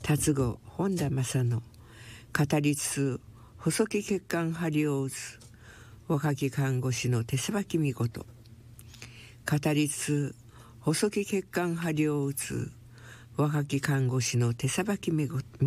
達語本田正の語りつ細木血管張りを打つ若き看護師の手さばき見事。語りつ細木血管張りを打つ若き看護師の手さばき見事。